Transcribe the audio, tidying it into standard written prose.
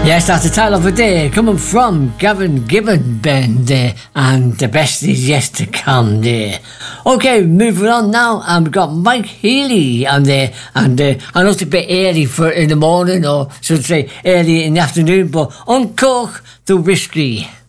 Yes, that's the title of the day, coming from Gavin Gibbon Band there, and the best is yet to come there. Okay, moving on now, and we've got Mike Healy on there, and I know it's a bit early for in the morning, or should I say early in the afternoon, but Uncork the Whiskey.